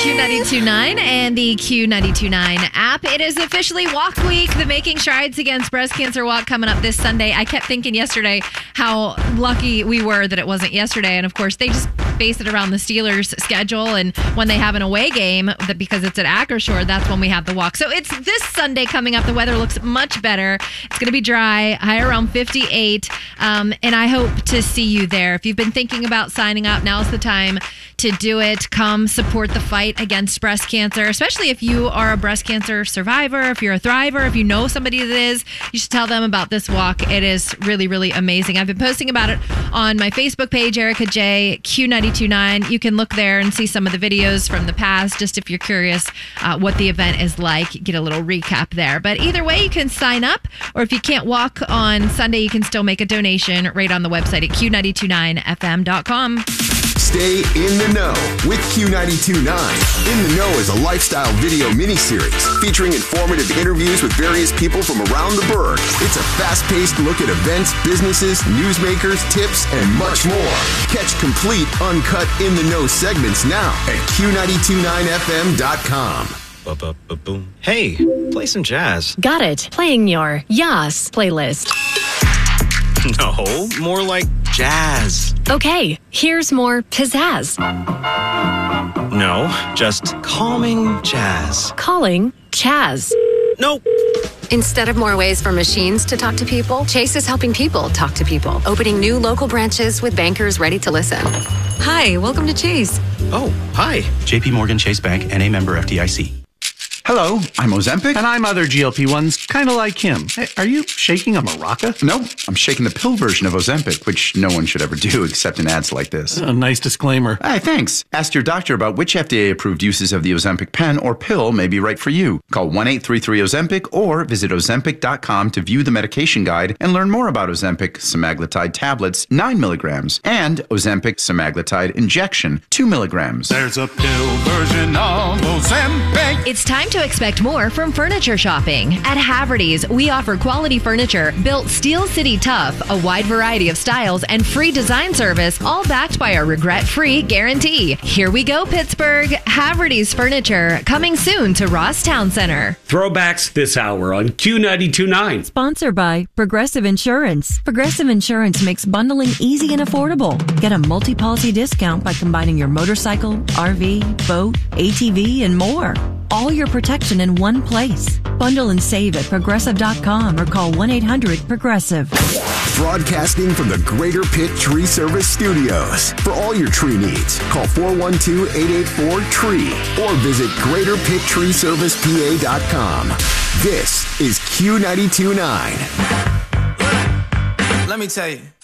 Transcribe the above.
Q92.9 and the Q92.9 app. It is officially Walk Week, the Making Strides Against Breast Cancer Walk coming up this Sunday. I kept thinking yesterday how lucky we were that it wasn't yesterday. And of course, they just base it around the Steelers' schedule. And when they have an away game, because it's at Acrisure, that's when we have the walk. So it's this Sunday coming up. The weather looks much better. It's going to be dry, high around 58. And I hope to see you there. If you've been thinking about signing up, now's the time to do it. Come support the fight against breast cancer, especially if you are a breast cancer survivor, if you're a thriver, if you know somebody that is, you should tell them about this walk. It is really, really amazing. I've been posting about it on my Facebook page, Erica J, Q92.9. You can look there and see some of the videos from the past, just if you're curious what the event is like, get a little recap there. But either way, you can sign up, or if you can't walk on Sunday, you can still make a donation right on the website at Q929FM.com. Stay in the know with Q92.9. In the Know is a lifestyle video miniseries featuring informative interviews with various people from around the burg. It's a fast-paced look at events, businesses, newsmakers, tips, and much more. Catch complete, uncut In the Know segments now at Q929FM.com. Boom. Hey, play some jazz. Got it. Playing your Yas playlist. No, more like jazz. Okay, here's more pizzazz. No, just calming jazz. Calling Chaz. Nope. Instead of more ways for machines to talk to people, Chase is helping people talk to people, opening new local branches with bankers ready to listen. Hi, welcome to Chase. Oh, hi. JP Morgan Chase Bank, NA member FDIC. Hello, I'm Ozempic. And I'm other GLP-1s, kind of like him. Hey, are you shaking a maraca? No, I'm shaking the pill version of Ozempic, which no one should ever do except in ads like this. A nice disclaimer. Hey, thanks. Ask your doctor about which FDA-approved uses of the Ozempic pen or pill may be right for you. Call 1-833-OZEMPIC or visit Ozempic.com to view the medication guide and learn more about Ozempic semaglutide tablets, 9 milligrams, and Ozempic semaglutide injection, 2 milligrams. There's a pill version of Ozempic. It's time to expect more from furniture shopping. At Haverty's, we offer quality furniture built Steel City tough, a wide variety of styles, and free design service, all backed by our regret-free guarantee. Here we go, Pittsburgh. Haverty's Furniture, coming soon to Ross Town Center. Throwbacks this hour on Q92.9. Sponsored by Progressive Insurance. Progressive Insurance makes bundling easy and affordable. Get a multi-policy discount by combining your motorcycle, RV, boat, ATV, and more. All your protection in one place. Bundle and save at Progressive.com or call 1-800-PROGRESSIVE. Broadcasting from the Greater Pitt Tree Service Studios. For all your tree needs, call 412-884-TREE or visit GreaterPittTreeServicePA.com. This is Q92.9. Let me tell you.